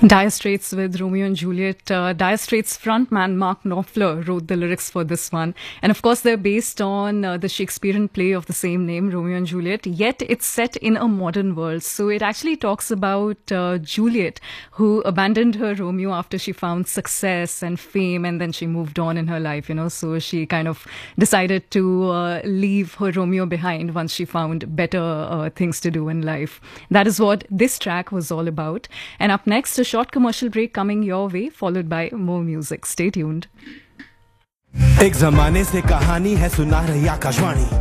Dire Straits with Romeo and Juliet. Dire Straits frontman Mark Knopfler wrote the lyrics for this one. And of course, they're based on the Shakespearean play of the same name, Romeo and Juliet, yet it's set in a modern world. So it actually talks about Juliet, who abandoned her Romeo after she found success and fame, and then she moved on in her life, So she kind of decided to leave her Romeo behind once she found better things to do in life. That is what this track was all about. And up next, a short commercial break coming your way, followed by more music. Stay tuned. एक जमाने से कहानी है सुना रही आकाशवाणी।